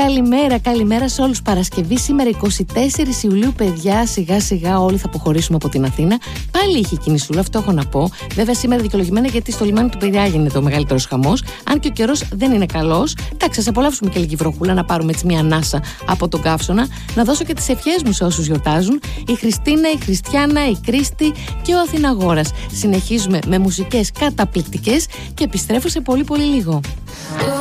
Καλημέρα σε όλους. Παρασκευή σήμερα 24 Ιουλίου, παιδιά. Σιγά σιγά όλοι θα αποχωρήσουμε από την Αθήνα. Πάλι είχε κινησούλα, αυτό έχω να πω. Βέβαια σήμερα δικαιολογημένα, γιατί στο λιμάνι του Πειραιά γίνεται ο μεγαλύτερος χαμός. Αν και ο καιρός δεν είναι καλός. Εντάξει, ας απολαύσουμε και λίγη βροχούλα, να πάρουμε έτσι μια ανάσα από τον καύσωνα. Να δώσω και τις ευχές μου σε όσους γιορτάζουν. Η Χριστίνα, η Χριστιανά, η Κρίστη και ο Αθηναγόρας. Συνεχίζουμε με μουσικές καταπληκτικές και επιστρέφω σε πολύ λίγο.